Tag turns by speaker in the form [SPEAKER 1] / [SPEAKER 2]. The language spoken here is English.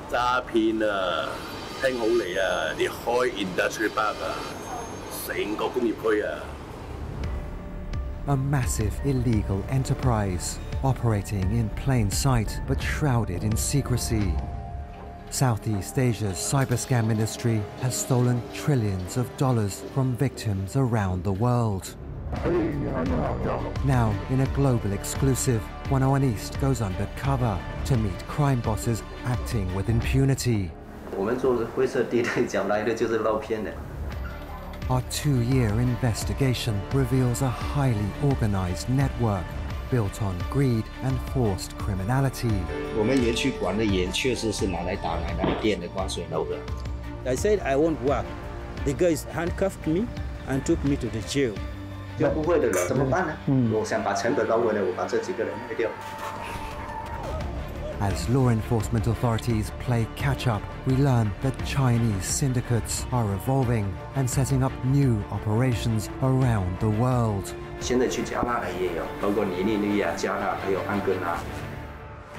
[SPEAKER 1] 詐騙啊！聽好嚟啊！你開 Industrial Park 啊，成個工業區啊！
[SPEAKER 2] A massive illegal enterprise operating in plain sight but shrouded in secrecy. Southeast Asia's cyberscam industry has stolen trillions of dollars from victims around the world. Now, in a global exclusive, 101 East goes undercover to meet crime bosses acting with impunity.
[SPEAKER 3] 我们做灰色地带讲来的就是捞偏的。
[SPEAKER 2] Our 2-year investigation reveals a highly organized network built on greed and forced criminality.
[SPEAKER 4] 我们园区管的也确实是拿来打奶奶店的关水楼的。
[SPEAKER 5] I said I won't work. The guys handcuffed me and took me to the jail.
[SPEAKER 3] 教不会的人怎么办呢？我想把成本捞回来，我把这几个人卖掉。
[SPEAKER 2] As law enforcement authorities play catch-up, we learn that Chinese syndicates are evolving and setting up new operations around the world.
[SPEAKER 3] 现在去加纳的也有，包括尼日利亚、加纳还有安哥拉。